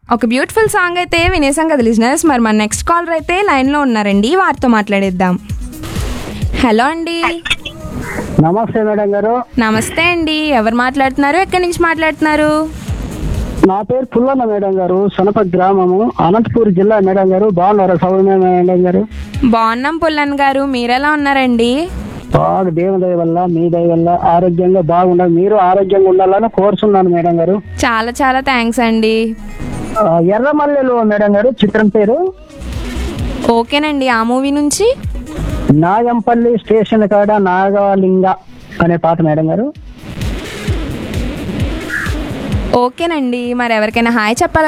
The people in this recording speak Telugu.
ఒక బ్యూటిఫుల్ సాంగ్ అయితే వినేసాం కదా లిజనర్స్. మరి మన నెక్స్ట్ కాలర్ అయితే లైన్లో ఉన్నారండి, వారితో మాట్లాడేద్దాం. హలో అండి. నమస్తే మేడం గారు. నమస్తే అండి, ఎవరు మాట్లాడుతున్నారు, ఎక్కడి నుంచి మాట్లాడుతున్నారు? నా పేరు పుల్లన్న మేడం గారు, సొనప గ్రామము, అనంతపూర్ జిల్లా మేడం గారు. బాగున్నారా సౌమ్య మేడం గారు? బాగున్నాం పుల్లన్ గారు, మీరెలా ఉన్నారండి? బాగా దేవుని దయ వల్ల, మీ దయ వల్ల ఆరోగ్యంగా బాగుండాలి, మీరు ఆరోగ్యంగా ఉండాలని కోరుతున్నాను మేడం గారు. చాలా చాలా థ్యాంక్స్ అండి. ఎర్రమల్లెలు మేడం గారు చిత్రం పేరు. ఓకేనండి, ఆ మూవీ నుంచి నాగంపల్లి స్టేషన్ కాడ నాగలింగ అనే పాట మేడం గారు. ఓకేనండి. మరి ఎవరికైనా హాయ్ చెప్పాలి